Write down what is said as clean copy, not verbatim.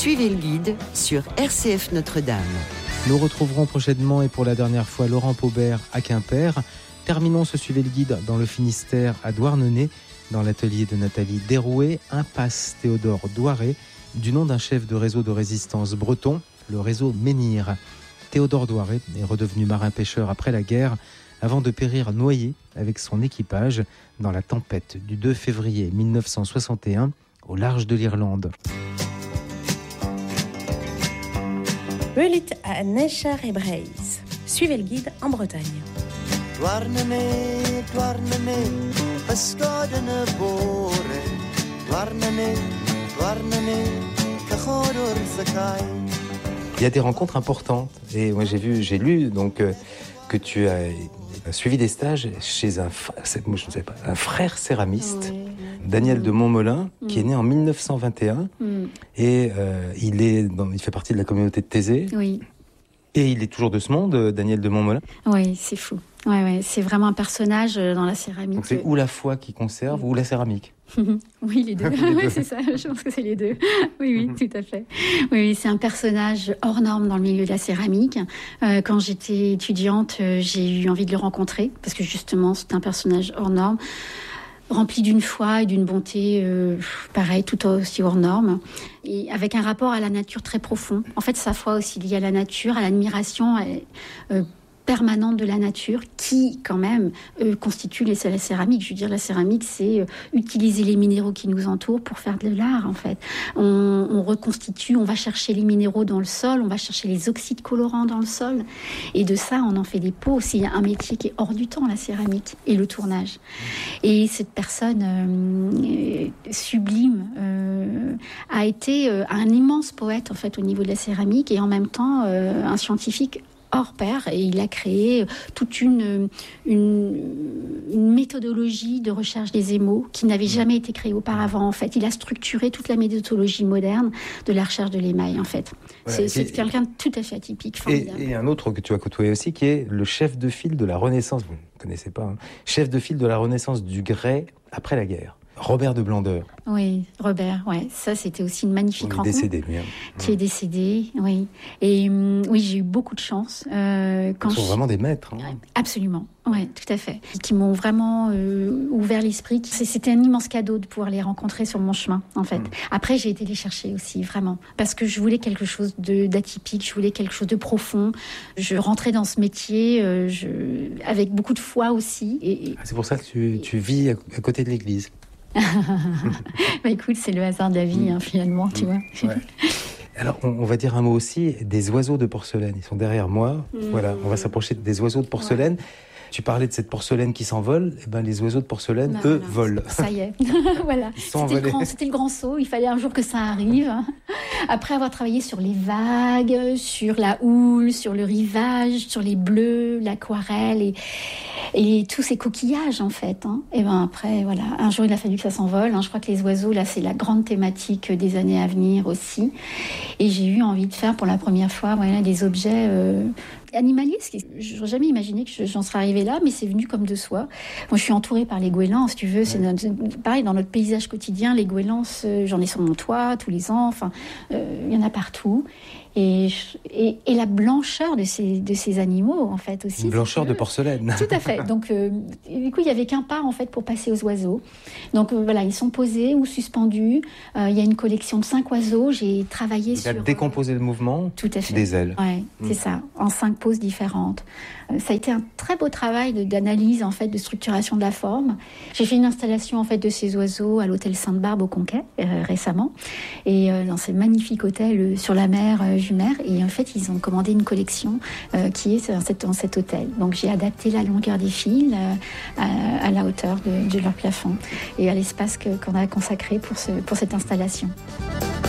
Suivez le guide sur RCF Notre-Dame. Nous retrouverons prochainement et pour la dernière fois Laurent Paubert à Quimper. Terminons ce Suivez le guide dans le Finistère à Douarnenez, dans l'atelier de Nathalie Derouet, impasse Théodore Douaret, du nom d'un chef de réseau de résistance breton, le réseau Menhir. Théodore Douaret est redevenu marin-pêcheur après la guerre, avant de périr noyé avec son équipage dans la tempête du 2 février 1961 au large de l'Irlande. Belit à Necha et Breis. Suivez le guide en Bretagne. Douarnenez, ysgod yn y bore. Douarnenez, cychod wrth y cae. Il y a des rencontres importantes et moi j'ai lu donc que tu as suivi des stages chez un frère céramiste, oui. Daniel de Montmolin, qui est né en 1921 et il fait partie de la communauté de Thésée. Oui. Et il est toujours de ce monde, Daniel de Montmolin. Oui, c'est fou. Ouais, c'est vraiment un personnage dans la céramique. Donc c'est ou la foi qui conserve ou la céramique. Oui, les deux. Oui, c'est ça, je pense que c'est les deux. Oui, tout à fait. Oui, c'est un personnage hors norme dans le milieu de la céramique. Quand j'étais étudiante, j'ai eu envie de le rencontrer, parce que justement, c'est un personnage hors norme, rempli d'une foi et d'une bonté, pareil, tout aussi hors norme, et avec un rapport à la nature très profond. En fait, sa foi aussi liée à la nature, à l'admiration permanente de la nature qui, quand même, constitue la céramique. Je veux dire, la céramique, c'est utiliser les minéraux qui nous entourent pour faire de l'art, en fait. On reconstitue, on va chercher les minéraux dans le sol, on va chercher les oxydes colorants dans le sol. Et de ça, on en fait des pots. C'est un métier qui est hors du temps, la céramique et le tournage. Et cette personne sublime a été un immense poète, en fait, au niveau de la céramique et en même temps un scientifique hors pair, et il a créé toute une méthodologie de recherche des émaux qui n'avait jamais été créée auparavant, en fait. Il a structuré toute la méthodologie moderne de la recherche de l'émail, en fait. Ouais, c'est quelqu'un de tout à fait atypique, formidable. Et un autre que tu as côtoyé aussi, qui est le chef de file de la Renaissance, vous ne connaissez pas, hein, chef de file de la Renaissance du Grès après la guerre. Robert de Blandeur. Oui, Robert, ouais. Ça, c'était aussi une magnifique rencontre. Décédé, lui. Qui est décédé, oui. Et oui, j'ai eu beaucoup de chance. Ils sont vraiment des maîtres. Hein. Absolument, oui, tout à fait. Qui m'ont vraiment ouvert l'esprit. C'était un immense cadeau de pouvoir les rencontrer sur mon chemin, en fait. Après, j'ai été les chercher aussi, vraiment. Parce que je voulais quelque chose d'atypique, je voulais quelque chose de profond. Je rentrais dans ce métier avec beaucoup de foi aussi. C'est pour ça que tu vis à côté de l'église. Bah écoute, c'est le hasard de la vie, finalement, tu vois. Ouais. Alors, on va dire un mot aussi des oiseaux de porcelaine. Ils sont derrière moi. Voilà, on va s'approcher des oiseaux de porcelaine. Ouais. Tu parlais de cette porcelaine qui s'envole. Eh ben, les oiseaux de porcelaine, eux, volent. Ça y est. Voilà. C'était le grand saut. Il fallait un jour que ça arrive. Après avoir travaillé sur les vagues, sur la houle, sur le rivage, sur les bleus, l'aquarelle et tous ces coquillages, en fait. Et ben après, voilà. Un jour, il a fallu que ça s'envole. Je crois que les oiseaux, là, c'est la grande thématique des années à venir aussi. Et j'ai eu envie de faire pour la première fois, des objets animalier, je n'aurais jamais imaginé que j'en serais arrivée là, mais c'est venu comme de soi. Moi, je suis entourée par les goélands, si tu veux. C'est pareil, dans notre paysage quotidien, les goélands, j'en ai sur mon toit tous les ans. Enfin, il y en a partout. Et la blancheur de ces animaux, en fait, aussi. Une blancheur de porcelaine. Tout à fait. Donc, du coup, il n'y avait qu'un pas, en fait, pour passer aux oiseaux. Donc, voilà, ils sont posés ou suspendus. Il y a une collection de 5 oiseaux. J'ai travaillé sur... décomposer le mouvement tout à fait. Des ailes. Ouais, c'est ça, en 5 poses différentes. Ça a été un très beau travail d'analyse, en fait, de structuration de la forme. J'ai fait une installation, en fait, de ces oiseaux à l'hôtel Sainte-Barbe au Conquet, récemment. Et dans ce magnifique hôtel sur la mer Jumer. Et en fait, ils ont commandé une collection qui est dans cet hôtel. Donc, j'ai adapté la longueur des fils à la hauteur de leur plafond et à l'espace qu'on a consacré pour cette installation.